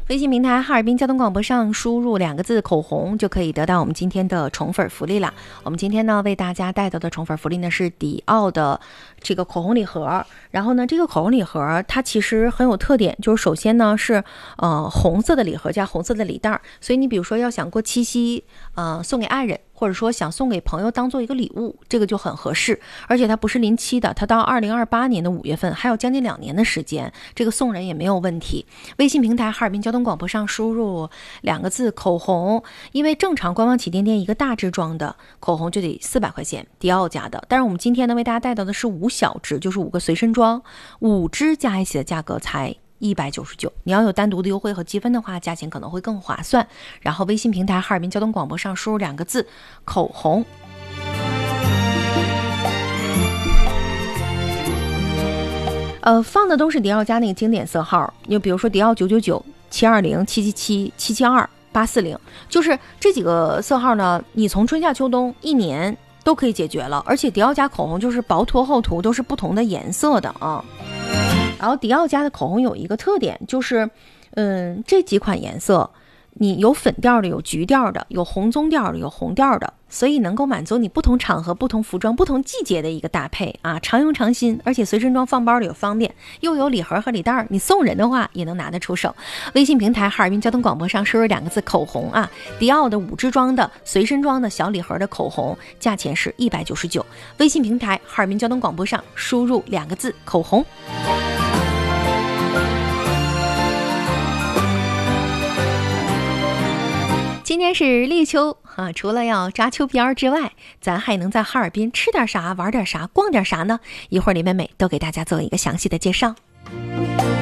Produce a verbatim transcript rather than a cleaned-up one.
微信平台哈尔滨交通广播上输入两个字口红，就可以得到我们今天的宠粉福利了。我们今天呢为大家带到的宠粉福利呢是迪奥的这个口红礼盒。然后呢这个口红礼盒它其实很有特点，就是首先呢是呃红色的礼盒加红色的礼袋，所以你比如说要想过七夕呃送给爱人，或者说想送给朋友当做一个礼物，这个就很合适。而且它不是临期的，它到二零二八年的五月份还有将近两年的时间，这个送人也没有问题。微信平台哈尔滨交通广播上输入两个字口红，因为正常官方旗舰店一个大支装的口红就得四百块钱，迪奥家的。但是我们今天呢为大家带到的是五小支，就是五个随身装，五支加一起的价格才一百九十九，你要有单独的优惠和积分的话，价钱可能会更划算。然后微信平台哈尔滨交通广播上输入两个字口红。呃，放的都是迪奥家那个经典色号，就比如说迪奥九九九、七二零、七七七、七七二、八四零，就是这几个色号呢，你从春夏秋冬一年都可以解决了。而且迪奥家口红就是薄涂厚涂都是不同的颜色的啊。然后迪奥家的口红有一个特点，就是嗯，这几款颜色你有粉调的，有橘调的，有红棕调的，有红调的，所以能够满足你不同场合、不同服装、不同季节的一个搭配啊，常用常新。而且随身装放包里又方便，又有礼盒和礼袋，你送人的话也能拿得出手。微信平台哈尔滨交通广播上输入两个字口红啊，迪奥的五支装的随身装的小礼盒的口红，价钱是一百九十九。微信平台哈尔滨交通广播上输入两个字口红。今天是立秋啊，除了要扎秋膘之外，咱还能在哈尔滨吃点啥、玩点啥、逛点啥呢？一会儿李美美都给大家做一个详细的介绍。